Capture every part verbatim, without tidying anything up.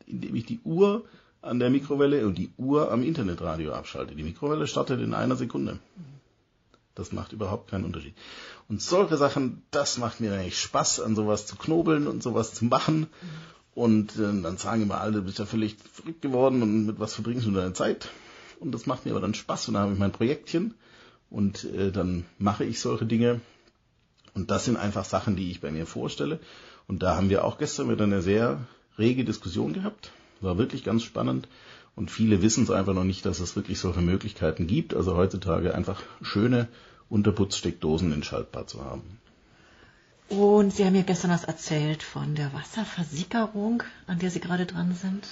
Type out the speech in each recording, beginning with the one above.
indem ich die Uhr an der Mikrowelle und die Uhr am Internetradio abschalte. Die Mikrowelle startet in einer Sekunde. Das macht überhaupt keinen Unterschied. Und solche Sachen, das macht mir eigentlich Spaß, an sowas zu knobeln und sowas zu machen. Und äh, dann sagen immer alle, du bist ja völlig verrückt geworden und mit was verbringst du deine Zeit? Und das macht mir aber dann Spaß und dann habe ich mein Projektchen und äh, dann mache ich solche Dinge. Und das sind einfach Sachen, die ich bei mir vorstelle. Und da haben wir auch gestern wieder eine sehr rege Diskussion gehabt. War wirklich ganz spannend. Und viele wissen es einfach noch nicht, dass es wirklich solche Möglichkeiten gibt. Also heutzutage einfach schöne Unterputzsteckdosen in Schaltbar zu haben. Und Sie haben mir gestern was erzählt von der Wasserversickerung, an der Sie gerade dran sind.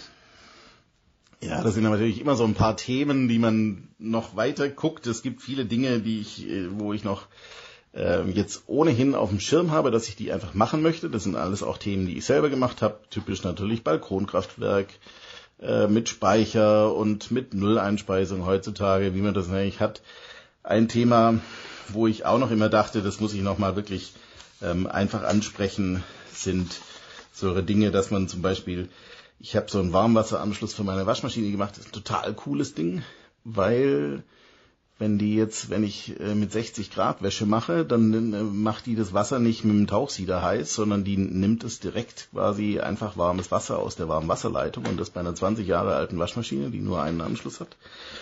Ja, das sind natürlich immer so ein paar Themen, die man noch weiter guckt. Es gibt viele Dinge, die ich, wo ich noch äh, jetzt ohnehin auf dem Schirm habe, dass ich die einfach machen möchte. Das sind alles auch Themen, die ich selber gemacht habe. Typisch natürlich Balkonkraftwerk äh, mit Speicher und mit Nulleinspeisung heutzutage, wie man das eigentlich hat. Ein Thema, wo ich auch noch immer dachte, das muss ich noch mal wirklich ähm, einfach ansprechen, sind solche Dinge, dass man zum Beispiel, ich habe so einen Warmwasseranschluss für meine Waschmaschine gemacht, das ist ein total cooles Ding, weil wenn die jetzt, wenn ich äh, mit sechzig Grad Wäsche mache, dann äh, macht die das Wasser nicht mit dem Tauchsieder heiß, sondern die nimmt es direkt quasi einfach warmes Wasser aus der Warmwasserleitung und das bei einer zwanzig Jahre alten Waschmaschine, die nur einen Anschluss hat.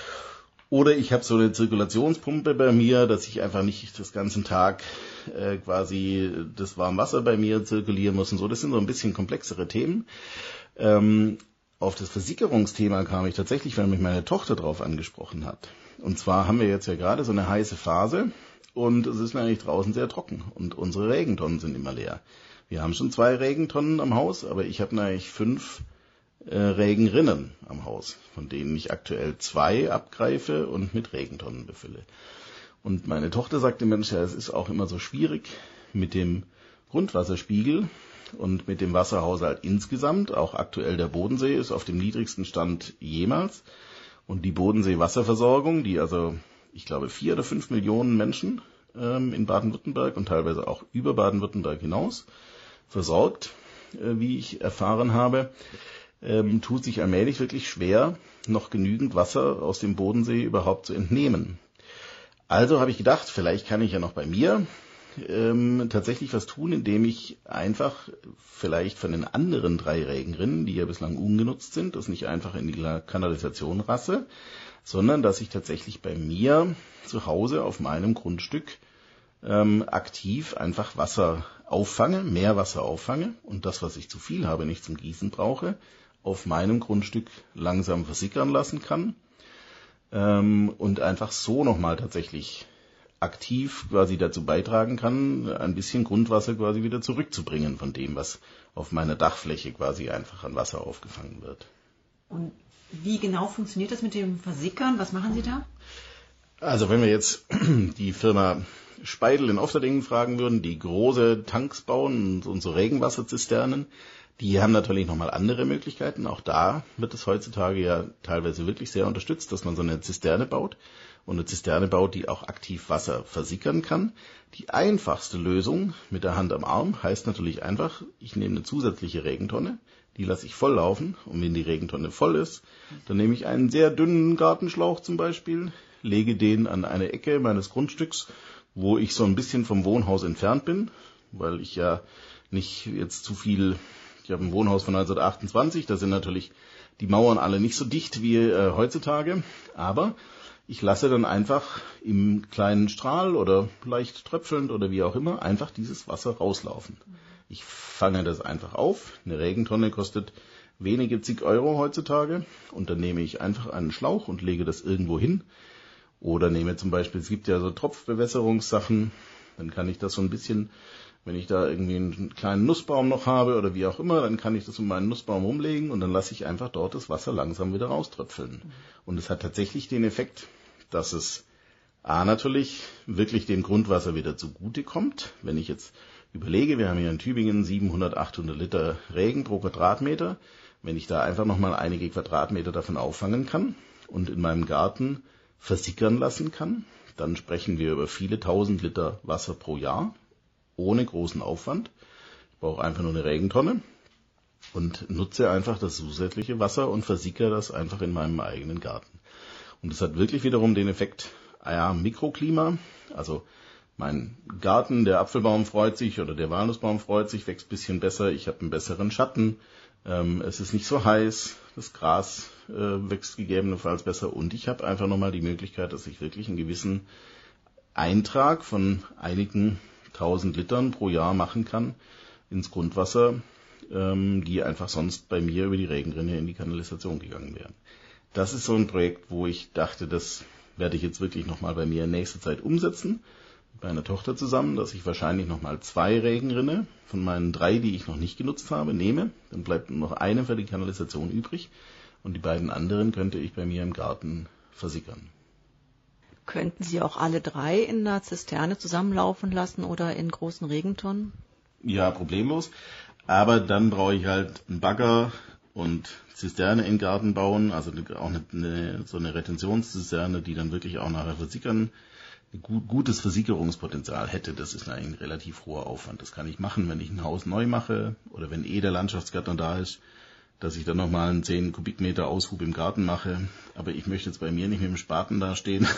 Oder ich habe so eine Zirkulationspumpe bei mir, dass ich einfach nicht das ganzen Tag äh, quasi das Warmwasser bei mir zirkulieren muss und so. Das sind so ein bisschen komplexere Themen. Ähm, auf das Versickerungsthema kam ich tatsächlich, weil mich meine Tochter drauf angesprochen hat. Und zwar haben wir jetzt ja gerade so eine heiße Phase und es ist mir eigentlich draußen sehr trocken und unsere Regentonnen sind immer leer. Wir haben schon zwei Regentonnen am Haus, aber ich habe eigentlich fünf äh, Regenrinnen am Haus, von denen ich aktuell zwei abgreife und mit Regentonnen befülle. Und meine Tochter sagte, Mensch, ja, es ist auch immer so schwierig mit dem Grundwasserspiegel und mit dem Wasserhaushalt insgesamt. Auch aktuell der Bodensee ist auf dem niedrigsten Stand jemals. Und die Bodensee-Wasserversorgung, die also, ich glaube, vier oder fünf Millionen Menschen ähm, in Baden-Württemberg und teilweise auch über Baden-Württemberg hinaus versorgt, äh, wie ich erfahren habe, ähm, tut sich allmählich wirklich schwer, noch genügend Wasser aus dem Bodensee überhaupt zu entnehmen. Also habe ich gedacht, vielleicht kann ich ja noch bei mir ähm, tatsächlich was tun, indem ich einfach vielleicht von den anderen drei Regenrinnen, die ja bislang ungenutzt sind, das nicht einfach in die Kanalisation rasse, sondern dass ich tatsächlich bei mir zu Hause auf meinem Grundstück ähm, aktiv einfach Wasser auffange, mehr Wasser auffange und das, was ich zu viel habe, nicht zum Gießen brauche, auf meinem Grundstück langsam versickern lassen kann ähm, und einfach so nochmal tatsächlich aktiv quasi dazu beitragen kann, ein bisschen Grundwasser quasi wieder zurückzubringen von dem, was auf meiner Dachfläche quasi einfach an Wasser aufgefangen wird. Und wie genau funktioniert das mit dem Versickern? Was machen Sie da? Also wenn wir jetzt die Firma Speidel in Ofterdingen fragen würden, die große Tanks bauen und unsere Regenwasserzisternen, die haben natürlich nochmal andere Möglichkeiten. Auch da wird es heutzutage ja teilweise wirklich sehr unterstützt, dass man so eine Zisterne baut. Und eine Zisterne baut, die auch aktiv Wasser versickern kann. Die einfachste Lösung mit der Hand am Arm heißt natürlich einfach, ich nehme eine zusätzliche Regentonne, die lasse ich voll laufen. Und wenn die Regentonne voll ist, dann nehme ich einen sehr dünnen Gartenschlauch zum Beispiel, lege den an eine Ecke meines Grundstücks, wo ich so ein bisschen vom Wohnhaus entfernt bin, weil ich ja nicht jetzt zu viel, ich habe ein Wohnhaus von neunzehnhundertachtundzwanzig, da sind natürlich die Mauern alle nicht so dicht wie äh, heutzutage, aber ich lasse dann einfach im kleinen Strahl oder leicht tröpfelnd oder wie auch immer einfach dieses Wasser rauslaufen. Ich fange das einfach auf. Eine Regentonne kostet wenige zig Euro heutzutage und dann nehme ich einfach einen Schlauch und lege das irgendwo hin. Oder nehme zum Beispiel, es gibt ja so Tropfbewässerungssachen, dann kann ich das so ein bisschen, wenn ich da irgendwie einen kleinen Nussbaum noch habe oder wie auch immer, dann kann ich das um meinen Nussbaum rumlegen und dann lasse ich einfach dort das Wasser langsam wieder rauströpfeln. Und es hat tatsächlich den Effekt, dass es A natürlich wirklich dem Grundwasser wieder zugutekommt. Wenn ich jetzt überlege, wir haben hier in Tübingen siebenhundert, achthundert Liter Regen pro Quadratmeter. Wenn ich da einfach nochmal einige Quadratmeter davon auffangen kann und in meinem Garten versickern lassen kann, dann sprechen wir über viele tausend Liter Wasser pro Jahr, ohne großen Aufwand. Ich brauche einfach nur eine Regentonne und nutze einfach das zusätzliche Wasser und versickere das einfach in meinem eigenen Garten. Und das hat wirklich wiederum den Effekt, ja, Mikroklima, also mein Garten, der Apfelbaum freut sich oder der Walnussbaum freut sich, wächst ein bisschen besser, ich habe einen besseren Schatten, ähm, es ist nicht so heiß, das Gras äh, wächst gegebenenfalls besser und ich habe einfach nochmal die Möglichkeit, dass ich wirklich einen gewissen Eintrag von einigen tausend Litern pro Jahr machen kann ins Grundwasser, ähm, die einfach sonst bei mir über die Regenrinne in die Kanalisation gegangen wären. Das ist so ein Projekt, wo ich dachte, das werde ich jetzt wirklich nochmal bei mir in nächster Zeit umsetzen, mit meiner Tochter zusammen, dass ich wahrscheinlich nochmal zwei Regenrinne von meinen drei, die ich noch nicht genutzt habe, nehme. Dann bleibt nur noch eine für die Kanalisation übrig und die beiden anderen könnte ich bei mir im Garten versickern. Könnten Sie auch alle drei in einer Zisterne zusammenlaufen lassen oder in großen Regentonnen? Ja, problemlos. Aber dann brauche ich halt einen Bagger und Zisterne in den Garten bauen, also auch eine, eine, so eine Retentionszisterne, die dann wirklich auch nachher versickern, ein gut, gutes Versickerungspotenzial hätte. Das ist eigentlich ein relativ hoher Aufwand. Das kann ich machen, wenn ich ein Haus neu mache oder wenn eh der Landschaftsgärtner da ist, dass ich dann nochmal einen zehn Kubikmeter Aushub im Garten mache. Aber ich möchte jetzt bei mir nicht mit dem Spaten da stehen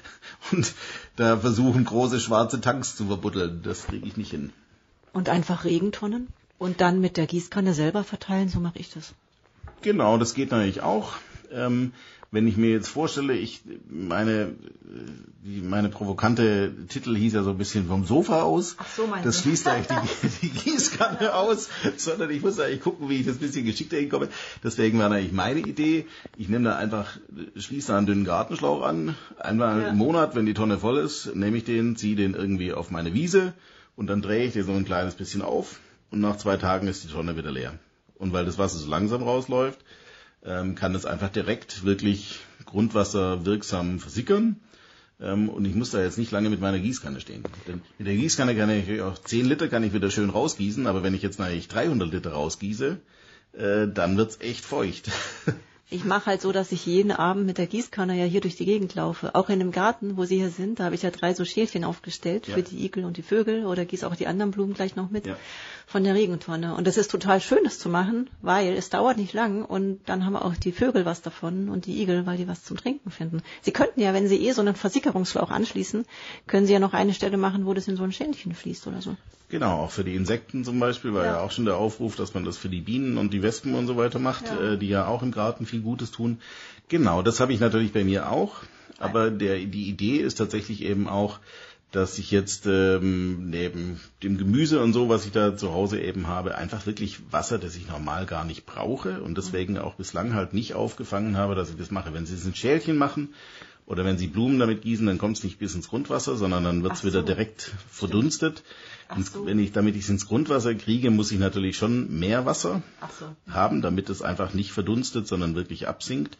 und da versuchen, große schwarze Tanks zu verbuddeln. Das kriege ich nicht hin. Und einfach Regentonnen und dann mit der Gießkanne selber verteilen, so mache ich das. Genau, das geht natürlich auch. Ähm, wenn ich mir jetzt vorstelle, ich meine, die, meine provokante Titel hieß ja so ein bisschen vom Sofa aus. Ach so, das schließt eigentlich die, die Gießkanne aus, sondern ich muss eigentlich gucken, wie ich das ein bisschen geschickter hinkomme. Deswegen war eigentlich meine Idee, ich nehme da einfach, schließe da einen dünnen Gartenschlauch an, einmal ja. im Monat, wenn die Tonne voll ist, nehme ich den, ziehe den irgendwie auf meine Wiese und dann drehe ich den so ein kleines bisschen auf und nach zwei Tagen ist die Tonne wieder leer. Und weil das Wasser so langsam rausläuft, ähm, kann es einfach direkt wirklich Grundwasser wirksam versickern. Ähm, und ich muss da jetzt nicht lange mit meiner Gießkanne stehen. Denn mit der Gießkanne kann ich auch zehn Liter kann ich wieder schön rausgießen, aber wenn ich jetzt natürlich dreihundert Liter rausgieße, äh, dann wird's echt feucht. Ich mache halt so, dass ich jeden Abend mit der Gießkanne ja hier durch die Gegend laufe. Auch in dem Garten, wo Sie hier sind, da habe ich ja drei so Schälchen aufgestellt ja. für die Igel und die Vögel oder gieße auch die anderen Blumen gleich noch mit ja. von der Regentonne. Und das ist total schön, das zu machen, weil es dauert nicht lang und dann haben auch die Vögel was davon und die Igel, weil die was zum Trinken finden. Sie könnten ja, wenn Sie eh so einen Versickerungsschlauch anschließen, können Sie ja noch eine Stelle machen, wo das in so ein Schälchen fließt oder so. Genau, auch für die Insekten zum Beispiel war ja. ja auch schon der Aufruf, dass man das für die Bienen und die Wespen und so weiter macht, ja. Äh, die ja auch im Garten viel Gutes tun. Genau, das habe ich natürlich bei mir auch, aber der, die Idee ist tatsächlich eben auch, dass ich jetzt ähm, neben dem Gemüse und so, was ich da zu Hause eben habe, einfach wirklich Wasser, das ich normal gar nicht brauche und deswegen auch bislang halt nicht aufgefangen habe, dass ich das mache. Wenn Sie es in Schälchen machen oder wenn Sie Blumen damit gießen, dann kommt es nicht bis ins Grundwasser, sondern dann wird es so. wieder direkt verdunstet. So. Wenn ich, damit ich es ins Grundwasser kriege, muss ich natürlich schon mehr Wasser so. haben, damit es einfach nicht verdunstet, sondern wirklich absinkt.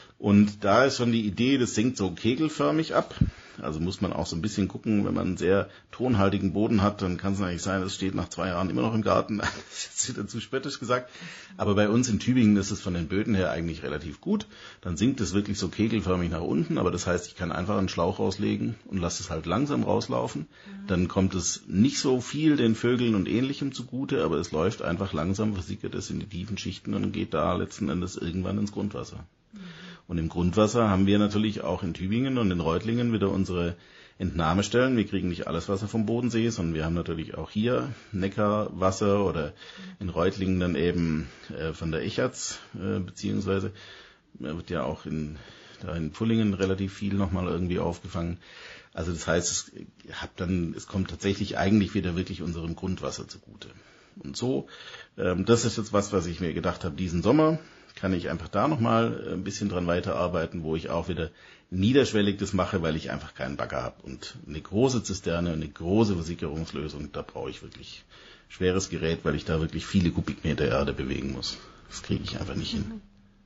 Und da ist schon die Idee, das sinkt so kegelförmig ab. Also muss man auch so ein bisschen gucken, wenn man einen sehr tonhaltigen Boden hat, dann kann es natürlich sein, es steht nach zwei Jahren immer noch im Garten. Das ist jetzt wieder zu spöttisch gesagt. Aber bei uns in Tübingen ist es von den Böden her eigentlich relativ gut. Dann sinkt es wirklich so kegelförmig nach unten. Aber das heißt, ich kann einfach einen Schlauch rauslegen und lasse es halt langsam rauslaufen. Dann kommt es nicht so viel den Vögeln und Ähnlichem zugute, aber es läuft einfach langsam, versickert es in die tiefen Schichten und geht da letzten Endes irgendwann ins Grundwasser. Und im Grundwasser haben wir natürlich auch in Tübingen und in Reutlingen wieder unsere Entnahmestellen. Wir kriegen nicht alles Wasser vom Bodensee, sondern wir haben natürlich auch hier Neckarwasser oder in Reutlingen dann eben äh, von der Echarts, äh, beziehungsweise wird ja auch in, da in Pfullingen relativ viel nochmal irgendwie aufgefangen. Also das heißt, es, hat dann, es kommt tatsächlich eigentlich wieder wirklich unserem Grundwasser zugute. Und so, ähm, das ist jetzt was, was ich mir gedacht habe, diesen Sommer kann ich einfach da nochmal ein bisschen dran weiterarbeiten, wo ich auch wieder niederschwellig das mache, weil ich einfach keinen Bagger habe. Und eine große Zisterne, eine große Versickerungslösung, da brauche ich wirklich schweres Gerät, weil ich da wirklich viele Kubikmeter Erde bewegen muss. Das kriege ich einfach nicht hin.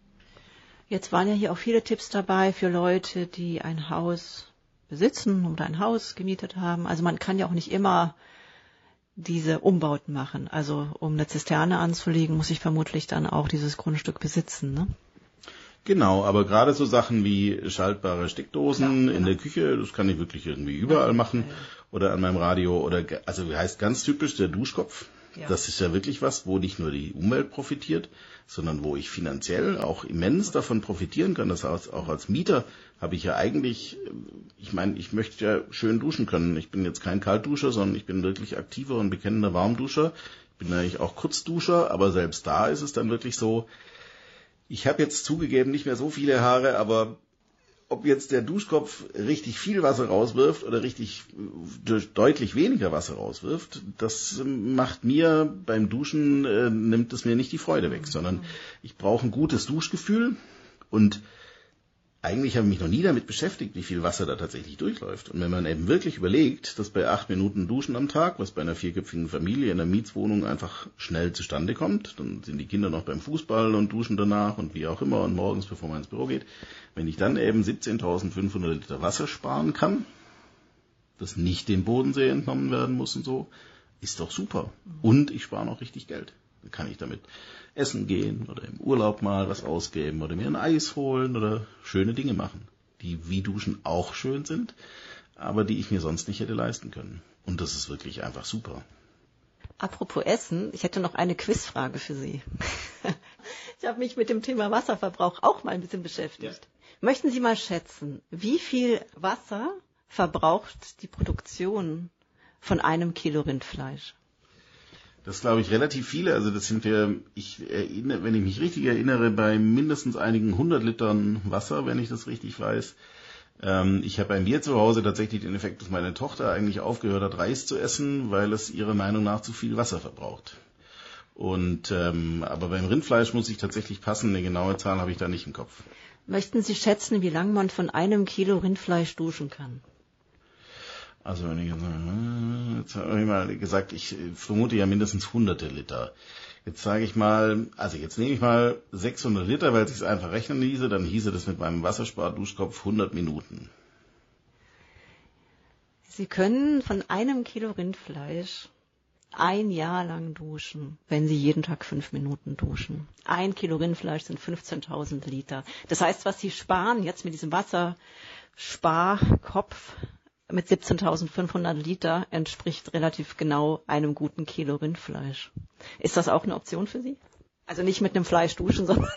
Jetzt waren ja hier auch viele Tipps dabei für Leute, die ein Haus besitzen oder ein Haus gemietet haben. Also man kann ja auch nicht immer diese Umbauten machen. Also um eine Zisterne anzulegen, muss ich vermutlich dann auch dieses Grundstück besitzen, ne? Genau, aber gerade so Sachen wie schaltbare Steckdosen ja, in ja. der Küche, das kann ich wirklich irgendwie überall machen. Oder an meinem Radio oder, also heißt ganz typisch der Duschkopf. Ja. Das ist ja wirklich was, wo nicht nur die Umwelt profitiert, sondern wo ich finanziell auch immens davon profitieren kann. Das heißt, auch als Mieter habe ich ja eigentlich, ich meine, ich möchte ja schön duschen können. Ich bin jetzt kein Kaltduscher, sondern ich bin wirklich aktiver und bekennender Warmduscher. Ich bin eigentlich auch Kurzduscher, aber selbst da ist es dann wirklich so, ich habe jetzt zugegeben nicht mehr so viele Haare, aber ob jetzt der Duschkopf richtig viel Wasser rauswirft oder richtig deutlich weniger Wasser rauswirft, das macht mir beim Duschen, äh, nimmt es mir nicht die Freude weg, sondern ich brauche ein gutes Duschgefühl und eigentlich habe ich mich noch nie damit beschäftigt, wie viel Wasser da tatsächlich durchläuft. Und wenn man eben wirklich überlegt, dass bei acht Minuten Duschen am Tag, was bei einer vierköpfigen Familie in einer Mietswohnung einfach schnell zustande kommt, dann sind die Kinder noch beim Fußball und duschen danach und wie auch immer und morgens, bevor man ins Büro geht. Wenn ich dann eben siebzehntausendfünfhundert Liter Wasser sparen kann, das nicht dem Bodensee entnommen werden muss und so, ist doch super. Und ich spare noch richtig Geld. Dann kann ich damit essen gehen oder im Urlaub mal was ausgeben oder mir ein Eis holen oder schöne Dinge machen, die wie Duschen auch schön sind, aber die ich mir sonst nicht hätte leisten können. Und das ist wirklich einfach super. Apropos Essen, ich hätte noch eine Quizfrage für Sie. Ich habe mich mit dem Thema Wasserverbrauch auch mal ein bisschen beschäftigt. Ja. Möchten Sie mal schätzen, wie viel Wasser verbraucht die Produktion von einem Kilo Rindfleisch? Das glaube ich relativ viele, also das sind wir, ich erinnere, wenn ich mich richtig erinnere, bei mindestens einigen hundert Litern Wasser, wenn ich das richtig weiß. Ähm, ich habe bei mir zu Hause tatsächlich den Effekt, dass meine Tochter eigentlich aufgehört hat, Reis zu essen, weil es ihrer Meinung nach zu viel Wasser verbraucht. Und ähm, aber beim Rindfleisch muss ich tatsächlich passen, eine genaue Zahl habe ich da nicht im Kopf. Möchten Sie schätzen, wie lange man von einem Kilo Rindfleisch duschen kann? Also wenn ich jetzt habe ich mal gesagt, ich vermute ja mindestens hunderte Liter. Jetzt sage ich mal, also jetzt nehme ich mal sechshundert Liter, weil es sich einfach rechnen ließe, dann hieße das mit meinem Wasserspar-Duschkopf hundert Minuten. Sie können von einem Kilo Rindfleisch ein Jahr lang duschen, wenn Sie jeden Tag fünf Minuten duschen. Ein Kilo Rindfleisch sind fünfzehntausend Liter. Das heißt, was Sie sparen jetzt mit diesem Wassersparkopf mit siebzehntausendfünfhundert Liter entspricht relativ genau einem guten Kilo Rindfleisch. Ist das auch eine Option für Sie? Also nicht mit einem Fleisch duschen, sondern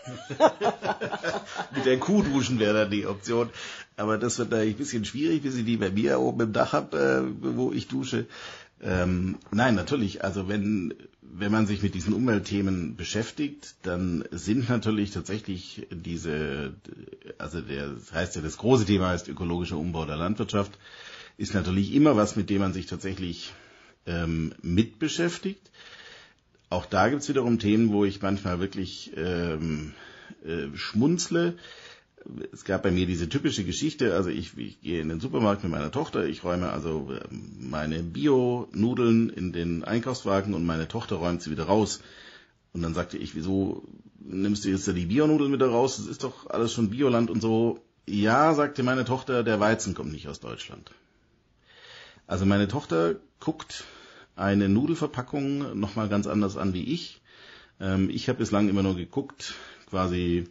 mit der Kuh duschen wäre dann die Option. Aber das wird natürlich ein bisschen schwierig, bis ich die bei mir oben im Dach habe, äh, wo ich dusche. Ähm, nein, natürlich. Also wenn wenn man sich mit diesen Umweltthemen beschäftigt, dann sind natürlich tatsächlich diese, also der, das heißt ja, das große Thema heißt ökologischer Umbau der Landwirtschaft, ist natürlich immer was, mit dem man sich tatsächlich ähm, mit beschäftigt. Auch da gibt es wiederum Themen, wo ich manchmal wirklich ähm, äh, schmunzle. Es gab bei mir diese typische Geschichte, also ich, ich gehe in den Supermarkt mit meiner Tochter, ich räume also meine Bio-Nudeln in den Einkaufswagen und meine Tochter räumt sie wieder raus. Und dann sagte ich, wieso nimmst du jetzt da die Bio-Nudeln wieder raus? Das ist doch alles schon Bioland und so. Ja, sagte meine Tochter, der Weizen kommt nicht aus Deutschland. Also meine Tochter guckt eine Nudelverpackung nochmal ganz anders an wie ich. Ähm, ich habe bislang immer nur geguckt, quasi,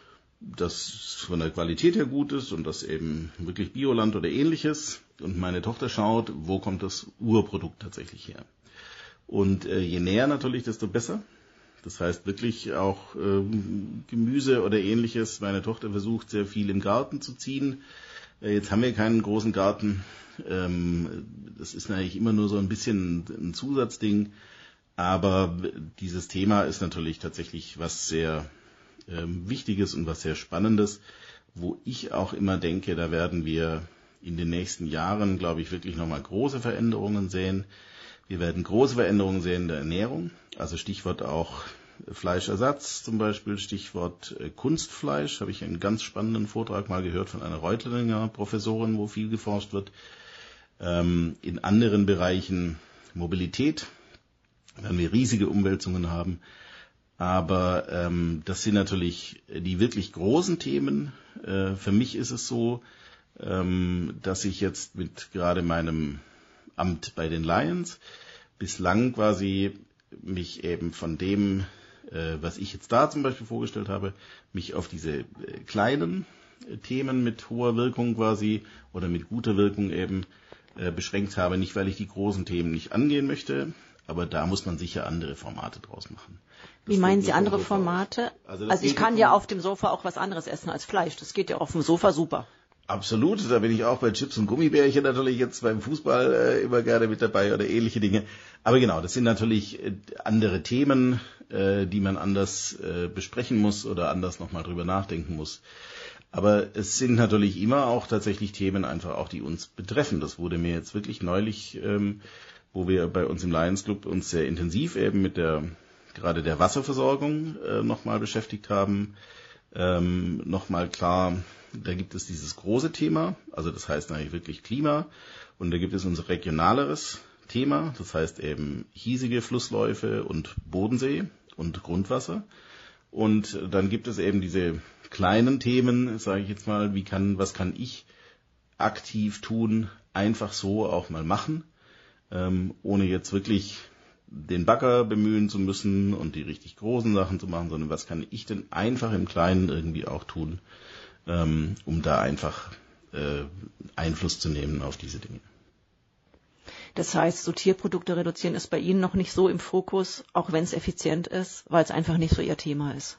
dass von der Qualität her gut ist und das eben wirklich Bioland oder ähnliches. Und meine Tochter schaut, wo kommt das Urprodukt tatsächlich her. Und äh, je näher natürlich, desto besser. Das heißt wirklich auch äh, Gemüse oder ähnliches. Meine Tochter versucht sehr viel im Garten zu ziehen. Äh, jetzt haben wir keinen großen Garten. Ähm, das ist natürlich immer nur so ein bisschen ein Zusatzding. Aber dieses Thema ist natürlich tatsächlich was sehr ähm, Wichtiges und was sehr Spannendes, wo ich auch immer denke, da werden wir in den nächsten Jahren, glaube ich, wirklich nochmal große Veränderungen sehen. Wir werden große Veränderungen sehen in der Ernährung, also Stichwort auch Fleischersatz zum Beispiel, Stichwort äh, Kunstfleisch, habe ich einen ganz spannenden Vortrag mal gehört von einer Reutlinger Professorin, wo viel geforscht wird. Ähm, in anderen Bereichen Mobilität werden wir riesige Umwälzungen haben. Aber ähm, das sind natürlich die wirklich großen Themen. Äh, für mich ist es so, ähm, dass ich jetzt mit gerade meinem Amt bei den Lions bislang quasi mich eben von dem, äh, was ich jetzt da zum Beispiel vorgestellt habe, mich auf diese äh, kleinen äh, Themen mit hoher Wirkung quasi oder mit guter Wirkung eben äh, beschränkt habe. Nicht, weil ich die großen Themen nicht angehen möchte, aber da muss man sicher andere Formate draus machen. Das Wie meinen Sie andere Formate? Also, also ich kann ja auf dem Sofa auch was anderes essen als Fleisch. Das geht ja auf dem Sofa super. Absolut, da bin ich auch bei Chips und Gummibärchen natürlich jetzt beim Fußball äh, immer gerne mit dabei oder ähnliche Dinge. Aber genau, das sind natürlich äh, andere Themen, äh, die man anders äh, besprechen muss oder anders nochmal drüber nachdenken muss. Aber es sind natürlich immer auch tatsächlich Themen einfach auch, die uns betreffen. Das wurde mir jetzt wirklich neulich, ähm, wo wir bei uns im Lions Club uns sehr intensiv eben mit der gerade der Wasserversorgung äh, nochmal beschäftigt haben, ähm, nochmal klar. Da gibt es dieses große Thema, also das heißt eigentlich wirklich Klima, und da gibt es unser regionaleres Thema, das heißt eben hiesige Flussläufe und Bodensee und Grundwasser. Und dann gibt es eben diese kleinen Themen, sage ich jetzt mal, wie kann, was kann ich aktiv tun, einfach so auch mal machen, ähm, ohne jetzt wirklich den Bagger bemühen zu müssen und die richtig großen Sachen zu machen, sondern was kann ich denn einfach im Kleinen irgendwie auch tun, um da einfach äh, Einfluss zu nehmen auf diese Dinge. Das heißt, so Tierprodukte reduzieren ist bei Ihnen noch nicht so im Fokus, auch wenn es effizient ist, weil es einfach nicht so Ihr Thema ist.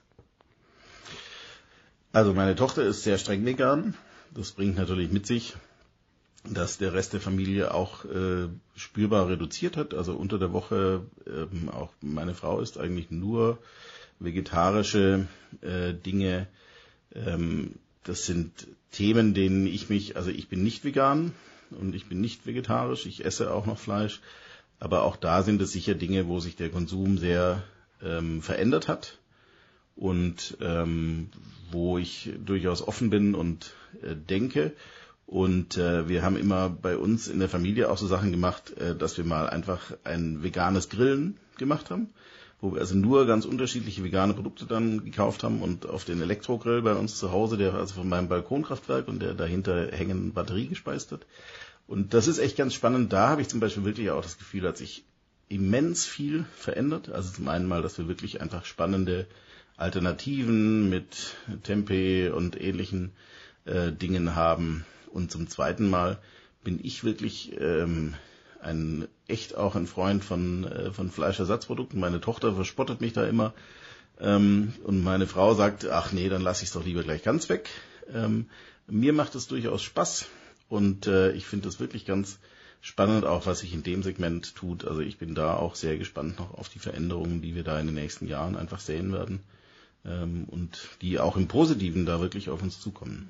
Also meine Tochter ist sehr streng vegan. Das bringt natürlich mit sich, dass der Rest der Familie auch äh, spürbar reduziert hat. Also unter der Woche, äh, auch meine Frau isst eigentlich nur vegetarische äh, Dinge. Ähm, Das sind Themen, denen ich mich, also ich bin nicht vegan und ich bin nicht vegetarisch, ich esse auch noch Fleisch, aber auch da sind es sicher Dinge, wo sich der Konsum sehr ähm, verändert hat und ähm, wo ich durchaus offen bin und äh, denke. Und äh, wir haben immer bei uns in der Familie auch so Sachen gemacht, äh, dass wir mal einfach ein veganes Grillen gemacht haben, wo wir also nur ganz unterschiedliche vegane Produkte dann gekauft haben und auf den Elektrogrill bei uns zu Hause, der also von meinem Balkonkraftwerk und der dahinter hängenden Batterie gespeist hat. Und das ist echt ganz spannend. Da habe ich zum Beispiel wirklich auch das Gefühl, hat sich immens viel verändert. Also zum einen mal, dass wir wirklich einfach spannende Alternativen mit Tempeh und ähnlichen äh, Dingen haben. Und zum zweiten Mal bin ich wirklich ähm, ein echt auch ein Freund von äh, von Fleischersatzprodukten. Meine Tochter verspottet mich da immer ähm, und meine Frau sagt, ach nee, dann lasse ich es doch lieber gleich ganz weg. Ähm, mir macht es durchaus Spaß und äh, ich finde es wirklich ganz spannend, auch was sich in dem Segment tut. Also ich bin da auch sehr gespannt noch auf die Veränderungen, die wir da in den nächsten Jahren einfach sehen werden ähm, und die auch im Positiven da wirklich auf uns zukommen.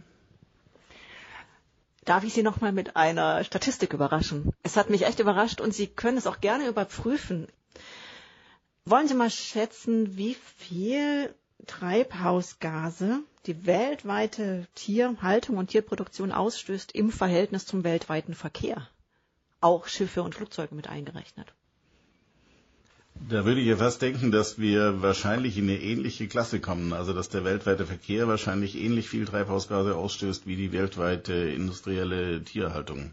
Darf ich Sie noch mal mit einer Statistik überraschen? Es hat mich echt überrascht und Sie können es auch gerne überprüfen. Wollen Sie mal schätzen, wie viel Treibhausgase die weltweite Tierhaltung und Tierproduktion ausstößt im Verhältnis zum weltweiten Verkehr? Auch Schiffe und Flugzeuge mit eingerechnet. Da würde ich ja fast denken, dass wir wahrscheinlich in eine ähnliche Klasse kommen. Also dass der weltweite Verkehr wahrscheinlich ähnlich viel Treibhausgase ausstößt wie die weltweite industrielle Tierhaltung.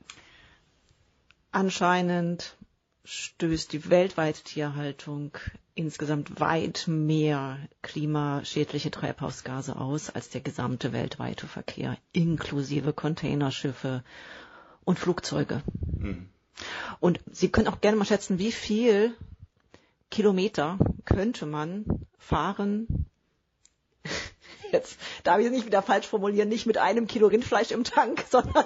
Anscheinend stößt die weltweite Tierhaltung insgesamt weit mehr klimaschädliche Treibhausgase aus als der gesamte weltweite Verkehr, inklusive Containerschiffe und Flugzeuge. Hm. Und Sie können auch gerne mal schätzen, wie viel Kilometer könnte man fahren, jetzt darf ich es nicht wieder falsch formulieren, nicht mit einem Kilo Rindfleisch im Tank, sondern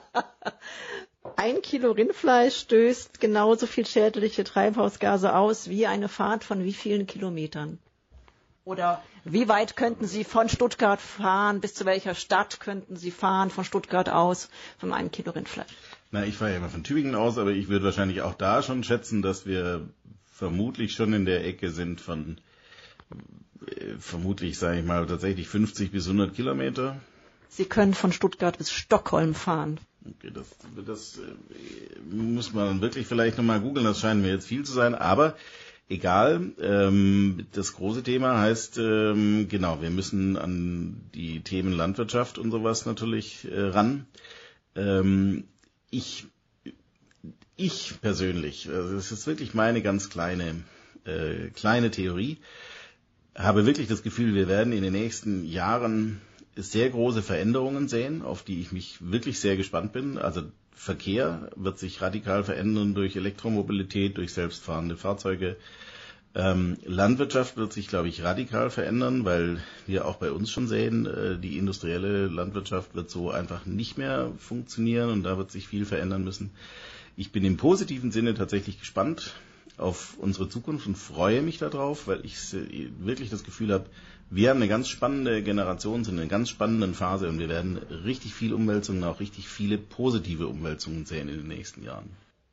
ein Kilo Rindfleisch stößt genauso viel schädliche Treibhausgase aus wie eine Fahrt von wie vielen Kilometern? Oder wie weit könnten Sie von Stuttgart fahren, bis zu welcher Stadt könnten Sie fahren von Stuttgart aus von einem Kilo Rindfleisch? Na, ich fahre ja immer von Tübingen aus, aber ich würde wahrscheinlich auch da schon schätzen, dass wir vermutlich schon in der Ecke sind von, äh, vermutlich, sage ich mal, tatsächlich fünfzig bis hundert Kilometer. Sie können von Stuttgart bis Stockholm fahren. Okay, das, das äh, muss man wirklich vielleicht nochmal googeln, das scheint mir jetzt viel zu sein, aber egal. Ähm, das große Thema heißt, ähm, genau, wir müssen an die Themen Landwirtschaft und sowas natürlich äh, ran. Ähm, ich Ich persönlich, also das ist wirklich meine ganz kleine, äh, kleine Theorie, habe wirklich das Gefühl, wir werden in den nächsten Jahren sehr große Veränderungen sehen, auf die ich mich wirklich sehr gespannt bin. Also Verkehr wird sich radikal verändern durch Elektromobilität, durch selbstfahrende Fahrzeuge. Ähm, Landwirtschaft wird sich, glaube ich, radikal verändern, weil wir auch bei uns schon sehen, äh, die industrielle Landwirtschaft wird so einfach nicht mehr funktionieren und da wird sich viel verändern müssen. Ich bin im positiven Sinne tatsächlich gespannt auf unsere Zukunft und freue mich darauf, weil ich wirklich das Gefühl habe, wir haben eine ganz spannende Generation, sind in einer ganz spannenden Phase und wir werden richtig viel Umwälzungen, auch richtig viele positive Umwälzungen sehen in den nächsten Jahren.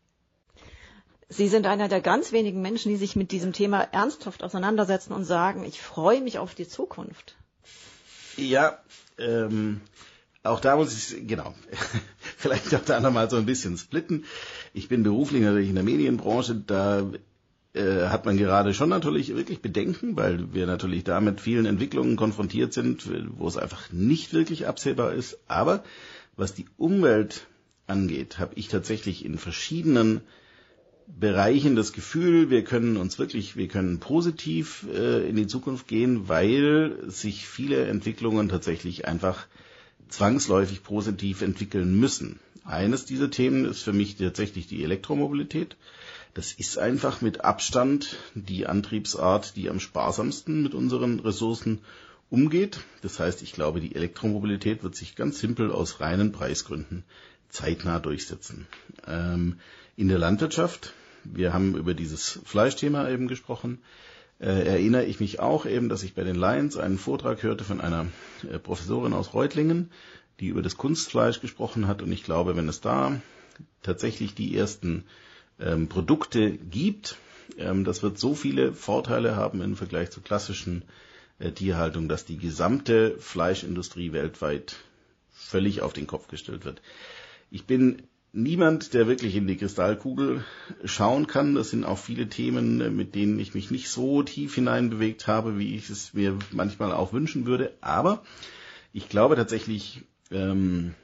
Sie sind einer der ganz wenigen Menschen, die sich mit diesem Thema ernsthaft auseinandersetzen und sagen, ich freue mich auf die Zukunft. Ja, ähm, auch da muss ich, genau, vielleicht auch da nochmal so ein bisschen splitten. Ich bin beruflich natürlich in der Medienbranche, da äh, hat man gerade schon natürlich wirklich Bedenken, weil wir natürlich da mit vielen Entwicklungen konfrontiert sind, wo es einfach nicht wirklich absehbar ist. Aber was die Umwelt angeht, habe ich tatsächlich in verschiedenen Bereichen das Gefühl, wir können uns wirklich, wir können positiv äh, in die Zukunft gehen, weil sich viele Entwicklungen tatsächlich einfach zwangsläufig positiv entwickeln müssen. Eines dieser Themen ist für mich tatsächlich die Elektromobilität. Das ist einfach mit Abstand die Antriebsart, die am sparsamsten mit unseren Ressourcen umgeht. Das heißt, ich glaube, die Elektromobilität wird sich ganz simpel aus reinen Preisgründen zeitnah durchsetzen. Ähm, in der Landwirtschaft, wir haben über dieses Fleischthema eben gesprochen, äh, erinnere ich mich auch eben, dass ich bei den Lions einen Vortrag hörte von einer äh, Professorin aus Reutlingen, die über das Kunstfleisch gesprochen hat. Und ich glaube, wenn es da tatsächlich die ersten ähm, Produkte gibt, ähm, das wird so viele Vorteile haben im Vergleich zur klassischen äh, Tierhaltung, dass die gesamte Fleischindustrie weltweit völlig auf den Kopf gestellt wird. Ich bin niemand, der wirklich in die Kristallkugel schauen kann. Das sind auch viele Themen, mit denen ich mich nicht so tief hineinbewegt habe, wie ich es mir manchmal auch wünschen würde. Aber ich glaube tatsächlich, ähm,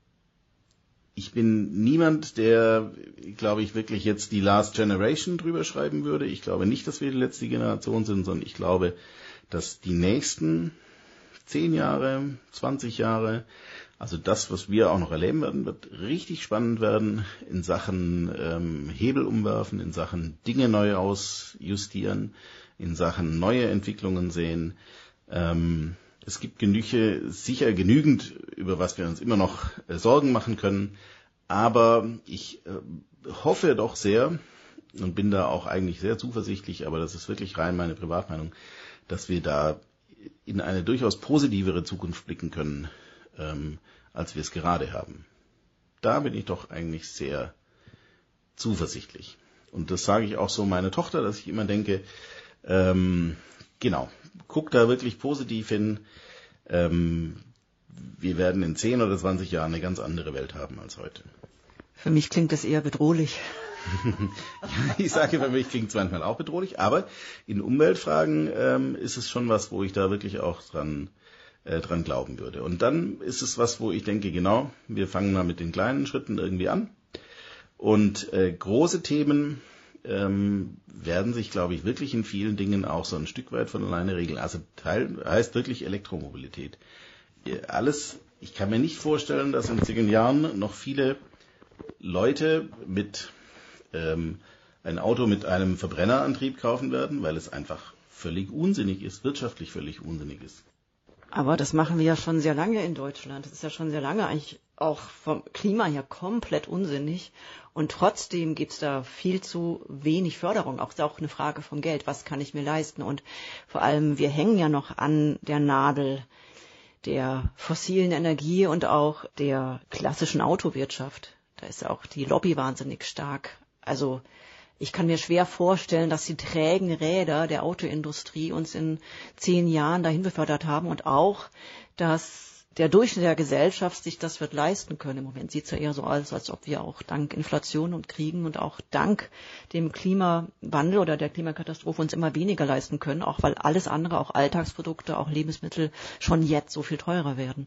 ich bin niemand, der, glaube ich, wirklich jetzt die Last Generation drüber schreiben würde. Ich glaube nicht, dass wir die letzte Generation sind, sondern ich glaube, dass die nächsten zehn Jahre, zwanzig Jahre, also das, was wir auch noch erleben werden, wird richtig spannend werden in Sachen ähm, Hebel umwerfen, in Sachen Dinge neu ausjustieren, in Sachen neue Entwicklungen sehen. Ähm, es gibt genüge, sicher genügend, über was wir uns immer noch äh, Sorgen machen können. Aber ich äh, hoffe doch sehr und bin da auch eigentlich sehr zuversichtlich, aber das ist wirklich rein meine Privatmeinung, dass wir da in eine durchaus positivere Zukunft blicken können, ähm, als wir es gerade haben. Da bin ich doch eigentlich sehr zuversichtlich. Und das sage ich auch so meiner Tochter, dass ich immer denke, ähm, genau, guck da wirklich positiv hin. Ähm, wir werden in zehn oder zwanzig Jahren eine ganz andere Welt haben als heute. Für mich klingt das eher bedrohlich. Ja, ich sage, für mich klingt es manchmal auch bedrohlich, aber in Umweltfragen ähm, ist es schon was, wo ich da wirklich auch dran, äh, dran glauben würde. Und dann ist es was, wo ich denke, genau, wir fangen mal mit den kleinen Schritten irgendwie an. Und äh, große Themen ähm, werden sich, glaube ich, wirklich in vielen Dingen auch so ein Stück weit von alleine regeln. Also Teil heißt wirklich Elektromobilität. Alles, ich kann mir nicht vorstellen, dass in zehn Jahren noch viele Leute mit ähm, ein Auto mit einem Verbrennerantrieb kaufen werden, weil es einfach völlig unsinnig ist, wirtschaftlich völlig unsinnig ist. Aber das machen wir ja schon sehr lange in Deutschland. Das ist ja schon sehr lange eigentlich auch vom Klima her komplett unsinnig. Und trotzdem gibt es da viel zu wenig Förderung. Auch ist auch eine Frage vom Geld. Was kann ich mir leisten? Und vor allem, wir hängen ja noch an der Nadel der fossilen Energie und auch der klassischen Autowirtschaft. Da ist auch die Lobby wahnsinnig stark. Also ich kann mir schwer vorstellen, dass die trägen Räder der Autoindustrie uns in zehn Jahren dahin befördert haben und auch, dass der Durchschnitt der Gesellschaft sich das wird leisten können. Im Moment sieht es ja eher so aus, als ob wir auch dank Inflation und Kriegen und auch dank dem Klimawandel oder der Klimakatastrophe uns immer weniger leisten können, auch weil alles andere, auch Alltagsprodukte, auch Lebensmittel schon jetzt so viel teurer werden.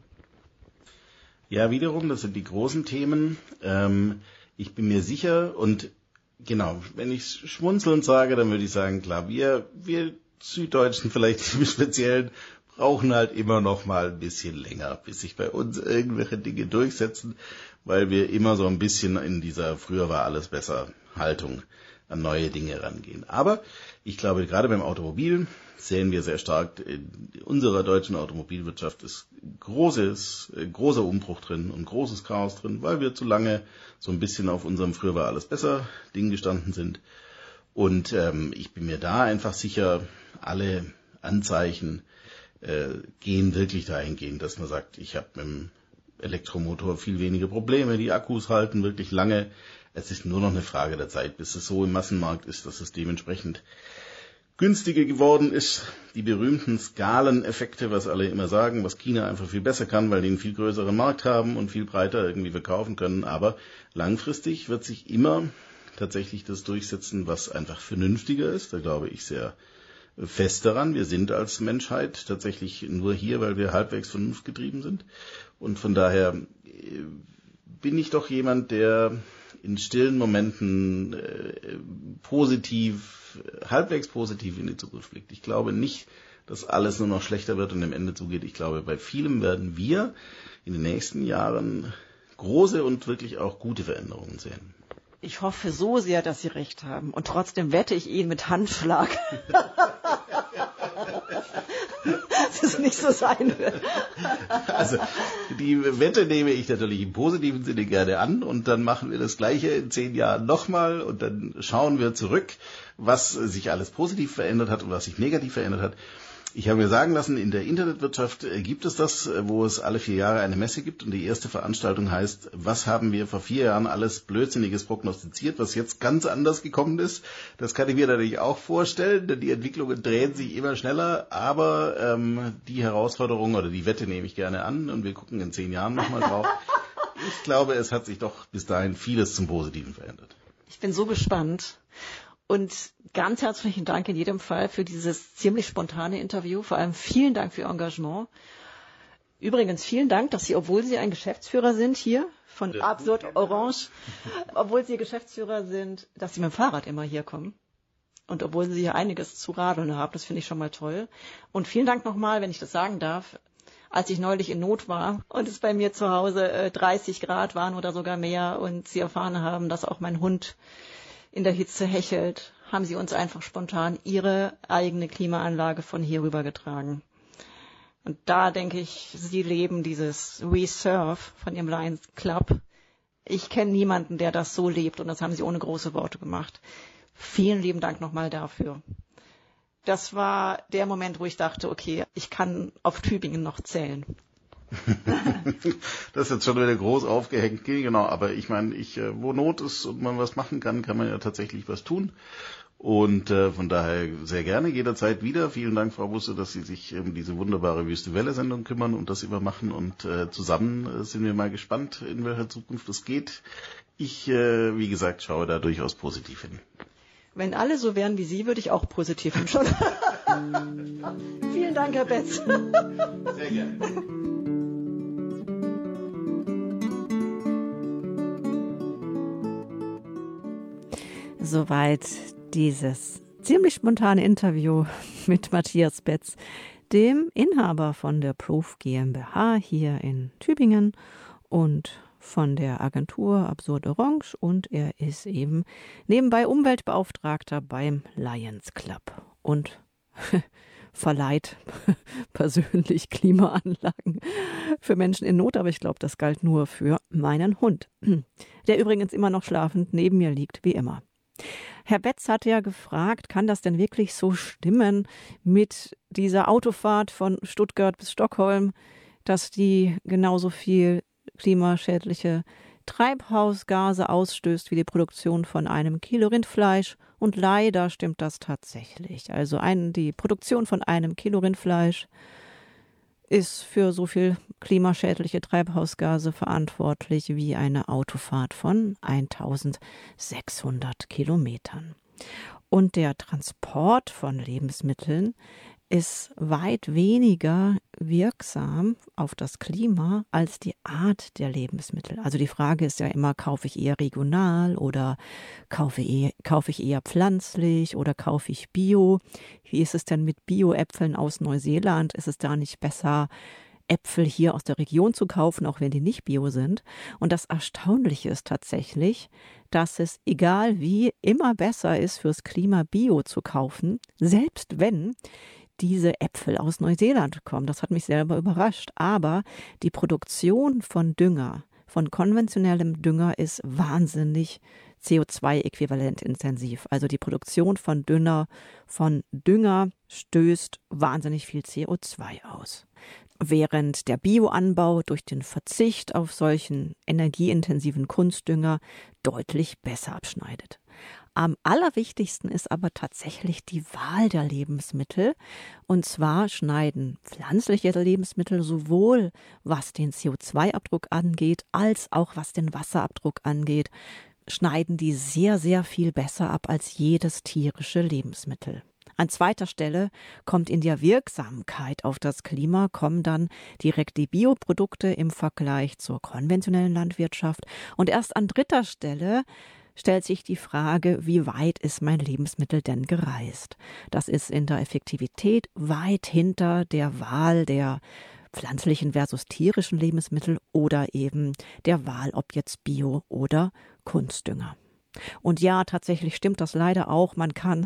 Ja, wiederum, das sind die großen Themen. Ähm, ich bin mir sicher und genau, wenn ich schmunzelnd sage, dann würde ich sagen, klar, wir, wir Süddeutschen vielleicht im Speziellen brauchen halt immer noch mal ein bisschen länger, bis sich bei uns irgendwelche Dinge durchsetzen, weil wir immer so ein bisschen in dieser früher war alles besser Haltung an neue Dinge rangehen. Aber ich glaube, gerade beim Automobil sehen wir sehr stark, in unserer deutschen Automobilwirtschaft ist großes, großer Umbruch drin und großes Chaos drin, weil wir zu lange so ein bisschen auf unserem früher war alles besser Ding gestanden sind. Und ähm, ich bin mir da einfach sicher, alle Anzeichen äh, gehen wirklich dahingehend, dass man sagt, ich habe mit dem Elektromotor viel weniger Probleme, die Akkus halten wirklich lange. Es ist nur noch eine Frage der Zeit, bis es so im Massenmarkt ist, dass es dementsprechend günstiger geworden ist. Die berühmten Skaleneffekte, was alle immer sagen, was China einfach viel besser kann, weil die einen viel größeren Markt haben und viel breiter irgendwie verkaufen können. Aber langfristig wird sich immer tatsächlich das durchsetzen, was einfach vernünftiger ist. Da glaube ich sehr fest daran. Wir sind als Menschheit tatsächlich nur hier, weil wir halbwegs vernunftgetrieben sind. Und von daher bin ich doch jemand, der in stillen Momenten äh, positiv, halbwegs positiv in die Zukunft blickt. Ich glaube nicht, dass alles nur noch schlechter wird und am Ende zugeht. Ich glaube, bei vielem werden wir in den nächsten Jahren große und wirklich auch gute Veränderungen sehen. Ich hoffe so sehr, dass Sie recht haben. Und trotzdem wette ich Ihnen mit Handschlag, dass es nicht so sein wird. Also die Wette nehme ich natürlich im positiven Sinne gerne an und dann machen wir das Gleiche in zehn Jahren nochmal und dann schauen wir zurück, was sich alles positiv verändert hat und was sich negativ verändert hat. Ich habe mir sagen lassen, in der Internetwirtschaft gibt es das, wo es alle vier Jahre eine Messe gibt und die erste Veranstaltung heißt, was haben wir vor vier Jahren alles Blödsinniges prognostiziert, was jetzt ganz anders gekommen ist. Das kann ich mir natürlich auch vorstellen, denn die Entwicklungen drehen sich immer schneller, aber ähm, die Herausforderung oder die Wette nehme ich gerne an und wir gucken in zehn Jahren nochmal drauf. Ich glaube, es hat sich doch bis dahin vieles zum Positiven verändert. Ich bin so gespannt. Und ganz herzlichen Dank in jedem Fall für dieses ziemlich spontane Interview. Vor allem vielen Dank für Ihr Engagement. Übrigens vielen Dank, dass Sie, obwohl Sie ein Geschäftsführer sind hier von Absurd Orange, obwohl Sie Geschäftsführer sind, dass Sie mit dem Fahrrad immer hier kommen. Und obwohl Sie hier einiges zu radeln haben, das finde ich schon mal toll. Und vielen Dank nochmal, wenn ich das sagen darf, als ich neulich in Not war und es bei mir zu Hause äh, dreißig Grad waren oder sogar mehr und Sie erfahren haben, dass auch mein Hund in der Hitze hechelt, haben Sie uns einfach spontan Ihre eigene Klimaanlage von hier rübergetragen. Und da denke ich, Sie leben dieses Reserve von Ihrem Lions Club. Ich kenne niemanden, der das so lebt und das haben Sie ohne große Worte gemacht. Vielen lieben Dank nochmal dafür. Das war der Moment, wo ich dachte, okay, ich kann auf Tübingen noch zählen. Das ist jetzt schon wieder groß aufgehängt, genau, aber ich meine, ich, wo Not ist und man was machen kann, kann man ja tatsächlich was tun und äh, von daher sehr gerne, jederzeit wieder. Vielen Dank, Frau Busse, dass Sie sich um diese wunderbare Wüste-Welle-Sendung kümmern und das immer machen und äh, zusammen äh, sind wir mal gespannt, in welcher Zukunft es geht. Ich, äh, wie gesagt, schaue da durchaus positiv hin. Wenn alle so wären wie Sie, würde ich auch positiv hinschauen. Vielen Dank, Herr Betz. Sehr gerne. Soweit dieses ziemlich spontane Interview mit Matthias Betz, dem Inhaber von der Proof GmbH hier in Tübingen und von der Agentur Absurd Orange und er ist eben nebenbei Umweltbeauftragter beim Lions Club und verleiht persönlich Klimaanlagen für Menschen in Not, aber ich glaube, das galt nur für meinen Hund, der übrigens immer noch schlafend neben mir liegt, wie immer. Herr Betz hat ja gefragt, kann das denn wirklich so stimmen mit dieser Autofahrt von Stuttgart bis Stockholm, dass die genauso viel klimaschädliche Treibhausgase ausstößt wie die Produktion von einem Kilo Rindfleisch. Und leider stimmt das tatsächlich. Also ein, die Produktion von einem Kilo Rindfleisch ist für so viel klimaschädliche Treibhausgase verantwortlich wie eine Autofahrt von eintausendsechshundert Kilometern. Und der Transport von Lebensmitteln ist weit weniger wirksam auf das Klima als die Art der Lebensmittel. Also die Frage ist ja immer, kaufe ich eher regional oder kaufe, eher, kaufe ich eher pflanzlich oder kaufe ich Bio? Wie ist es denn mit Bio-Äpfeln aus Neuseeland? Ist es da nicht besser, Äpfel hier aus der Region zu kaufen, auch wenn die nicht Bio sind? Und das Erstaunliche ist tatsächlich, dass es, egal wie, immer besser ist, fürs Klima Bio zu kaufen, selbst wenn diese Äpfel aus Neuseeland kommen. Das hat mich selber überrascht. Aber die Produktion von Dünger, von konventionellem Dünger ist wahnsinnig C O zwei äquivalent intensiv. Also die Produktion von Dünger, von Dünger stößt wahnsinnig viel C O zwei aus. Während der Bioanbau durch den Verzicht auf solchen energieintensiven Kunstdünger deutlich besser abschneidet. Am allerwichtigsten ist aber tatsächlich die Wahl der Lebensmittel. Und zwar schneiden pflanzliche Lebensmittel sowohl was den C O zwei Abdruck angeht, als auch was den Wasserabdruck angeht, schneiden die sehr, sehr viel besser ab als jedes tierische Lebensmittel. An zweiter Stelle kommt in der Wirksamkeit auf das Klima, kommen dann direkt die Bioprodukte im Vergleich zur konventionellen Landwirtschaft. Und erst an dritter Stelle stellt sich die Frage, wie weit ist mein Lebensmittel denn gereist? Das ist in der Effektivität weit hinter der Wahl der pflanzlichen versus tierischen Lebensmittel oder eben der Wahl, ob jetzt Bio oder Kunstdünger. Und ja, tatsächlich stimmt das leider auch. Man kann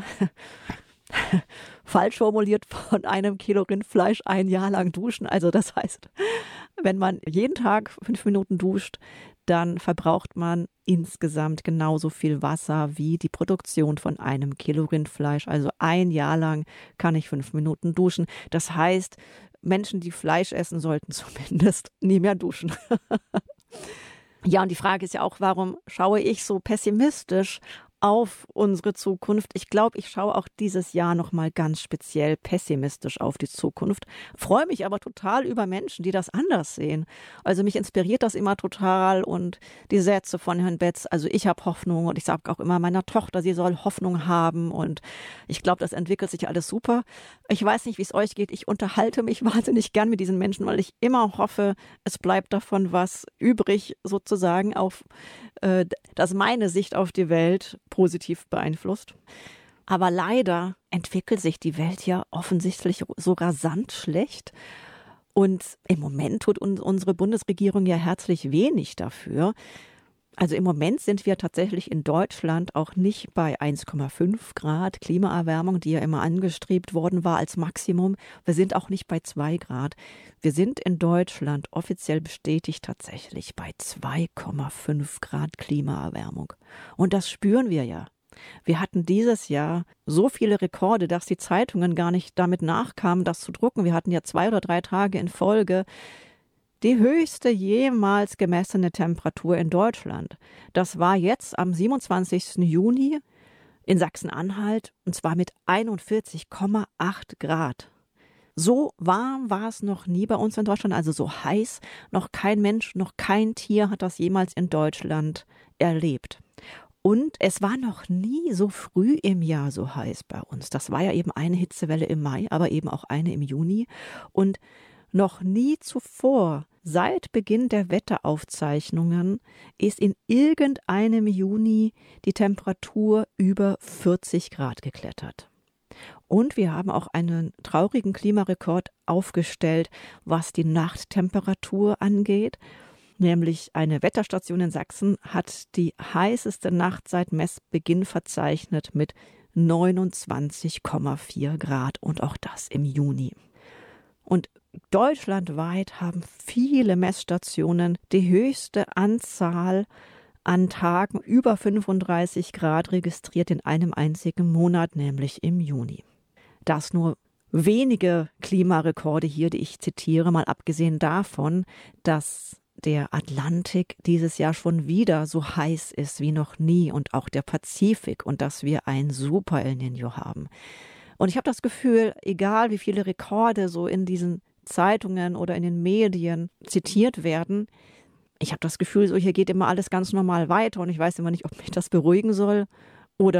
falsch formuliert von einem Kilo Rindfleisch ein Jahr lang duschen. Also das heißt, wenn man jeden Tag fünf Minuten duscht, dann verbraucht man insgesamt genauso viel Wasser wie die Produktion von einem Kilo Rindfleisch. Also ein Jahr lang kann ich fünf Minuten duschen. Das heißt, Menschen, die Fleisch essen, sollten zumindest nie mehr duschen. Ja, und die Frage ist ja auch, warum schaue ich so pessimistisch auf unsere Zukunft? Ich glaube, ich schaue auch dieses Jahr nochmal ganz speziell pessimistisch auf die Zukunft, freue mich aber total über Menschen, die das anders sehen. Also mich inspiriert das immer total und die Sätze von Herrn Betz, also ich habe Hoffnung und ich sage auch immer meiner Tochter, sie soll Hoffnung haben und ich glaube, das entwickelt sich alles super. Ich weiß nicht, wie es euch geht, ich unterhalte mich wahnsinnig gern mit diesen Menschen, weil ich immer hoffe, es bleibt davon was übrig, sozusagen, auf äh, dass meine Sicht auf die Welt positiv beeinflusst. Aber leider entwickelt sich die Welt ja offensichtlich so rasant schlecht. Und im Moment tut uns unsere Bundesregierung ja herzlich wenig dafür. Also im Moment sind wir tatsächlich in Deutschland auch nicht bei eins Komma fünf Grad Klimaerwärmung, die ja immer angestrebt worden war als Maximum. Wir sind auch nicht bei zwei Grad. Wir sind in Deutschland offiziell bestätigt tatsächlich bei zwei Komma fünf Grad Klimaerwärmung. Und das spüren wir ja. Wir hatten dieses Jahr so viele Rekorde, dass die Zeitungen gar nicht damit nachkamen, das zu drucken. Wir hatten ja zwei oder drei Tage in Folge die höchste jemals gemessene Temperatur in Deutschland. Das war jetzt am siebenundzwanzigsten Juni in Sachsen-Anhalt und zwar mit einundvierzig Komma acht Grad. So warm war es noch nie bei uns in Deutschland, also so heiß. Noch kein Mensch, noch kein Tier hat das jemals in Deutschland erlebt. Und es war noch nie so früh im Jahr so heiß bei uns. Das war ja eben eine Hitzewelle im Mai, aber eben auch eine im Juni. Und noch nie zuvor, seit Beginn der Wetteraufzeichnungen, ist in irgendeinem Juni die Temperatur über vierzig Grad geklettert. Und wir haben auch einen traurigen Klimarekord aufgestellt, was die Nachttemperatur angeht. Nämlich eine Wetterstation in Sachsen hat die heißeste Nacht seit Messbeginn verzeichnet mit neunundzwanzig Komma vier Grad und auch das im Juni. Und deutschlandweit haben viele Messstationen die höchste Anzahl an Tagen über fünfunddreißig Grad registriert in einem einzigen Monat, nämlich im Juni. Das nur wenige Klimarekorde hier, die ich zitiere, mal abgesehen davon, dass der Atlantik dieses Jahr schon wieder so heiß ist wie noch nie und auch der Pazifik und dass wir ein Super El Niño haben. Und ich habe das Gefühl, egal wie viele Rekorde so in diesen Zeitungen oder in den Medien zitiert werden, ich habe das Gefühl, so hier geht immer alles ganz normal weiter und ich weiß immer nicht, ob mich das beruhigen soll oder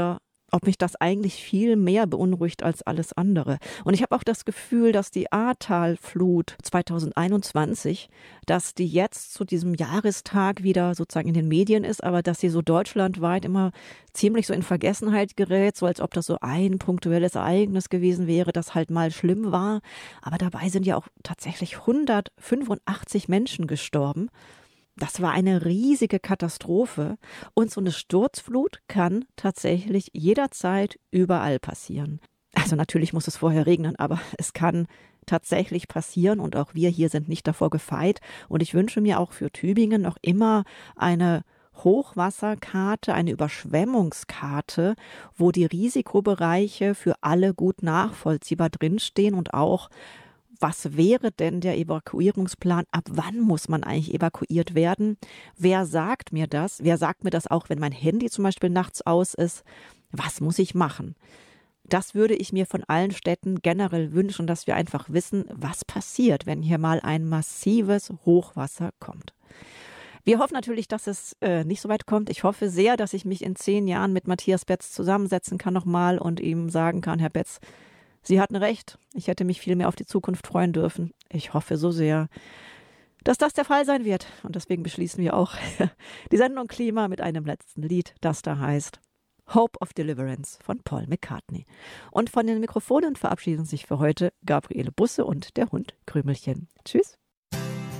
ob mich das eigentlich viel mehr beunruhigt als alles andere. Und ich habe auch das Gefühl, dass die Ahrtalflut zwanzig einundzwanzig, dass die jetzt zu diesem Jahrestag wieder sozusagen in den Medien ist, aber dass sie so deutschlandweit immer ziemlich so in Vergessenheit gerät, so als ob das so ein punktuelles Ereignis gewesen wäre, das halt mal schlimm war. Aber dabei sind ja auch tatsächlich hundertfünfundachtzig Menschen gestorben. Das war eine riesige Katastrophe und so eine Sturzflut kann tatsächlich jederzeit überall passieren. Also natürlich muss es vorher regnen, aber es kann tatsächlich passieren und auch wir hier sind nicht davor gefeit. Und ich wünsche mir auch für Tübingen noch immer eine Hochwasserkarte, eine Überschwemmungskarte, wo die Risikobereiche für alle gut nachvollziehbar drinstehen und auch was wäre denn der Evakuierungsplan? Ab wann muss man eigentlich evakuiert werden? Wer sagt mir das? Wer sagt mir das auch, wenn mein Handy zum Beispiel nachts aus ist? Was muss ich machen? Das würde ich mir von allen Städten generell wünschen, dass wir einfach wissen, was passiert, wenn hier mal ein massives Hochwasser kommt. Wir hoffen natürlich, dass es äh, nicht so weit kommt. Ich hoffe sehr, dass ich mich in zehn Jahren mit Matthias Betz zusammensetzen kann nochmal und ihm sagen kann, Herr Betz, Sie hatten recht. Ich hätte mich viel mehr auf die Zukunft freuen dürfen. Ich hoffe so sehr, dass das der Fall sein wird. Und deswegen beschließen wir auch die Sendung Klima mit einem letzten Lied, das da heißt Hope of Deliverance von Paul McCartney. Und von den Mikrofonen verabschieden sich für heute Gabriele Busse und der Hund Krümelchen. Tschüss.